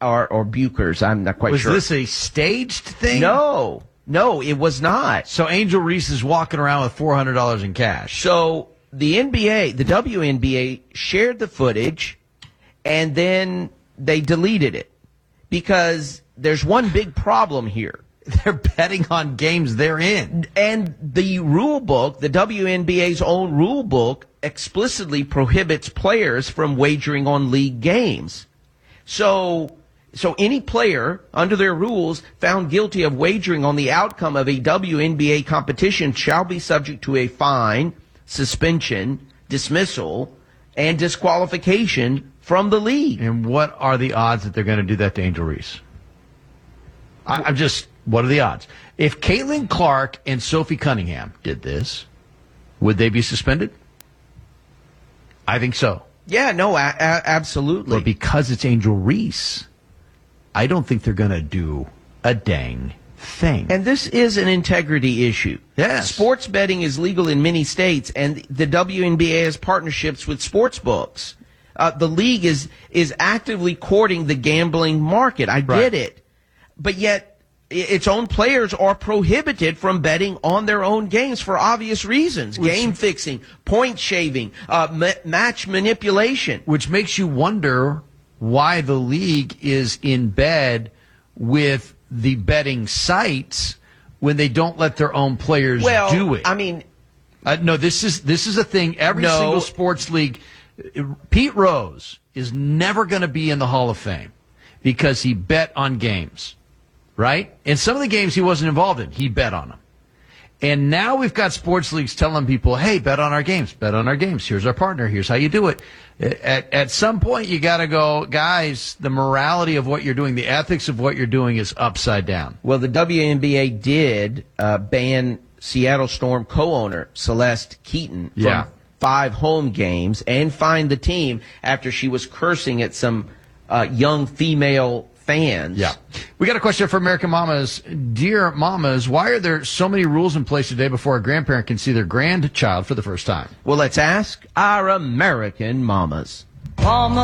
or Buchers. I'm not quite sure. Was this a staged thing? No, it was not. So Angel Reese is walking around with $400 in cash. So the NBA, the WNBA, shared the footage, and then they deleted it because there's one big problem here. They're betting on games they're in. And the rule book, the WNBA's own rule book, explicitly prohibits players from wagering on league games. So any player, under their rules, found guilty of wagering on the outcome of a WNBA competition shall be subject to a fine, suspension, dismissal, and disqualification from the league. And what are the odds that they're going to do that to Angel Reese? What are the odds? If Caitlin Clark and Sophie Cunningham did this, would they be suspended? I think so. Yeah, no, absolutely. But because it's Angel Reese, I don't think they're going to do a dang thing. And this is an integrity issue. Yes. Sports betting is legal in many states, and the WNBA has partnerships with sports books. The league is actively courting the gambling market. I get it. But yet, its own players are prohibited from betting on their own games for obvious reasons. Game fixing, point shaving, match manipulation. Which makes you wonder why the league is in bed with the betting sites when they don't let their own players do it. I mean, no, this is a thing. Every single sports league. Pete Rose is never going to be in the Hall of Fame because he bet on games. Right? And some of the games he wasn't involved in, he bet on them. And now we've got sports leagues telling people, hey, bet on our games. Bet on our games. Here's our partner. Here's how you do it. At some point, you got to go, guys, the morality of what you're doing, the ethics of what you're doing is upside down. Well, the WNBA did ban Seattle Storm co-owner Celeste Keaton from 5 home games and fined the team after she was cursing at some young female fans. Yeah. We got a question for American Mamas. Dear Mamas, why are there so many rules in place today before a grandparent can see their grandchild for the first time? Well, let's ask our American Mamas. Mama.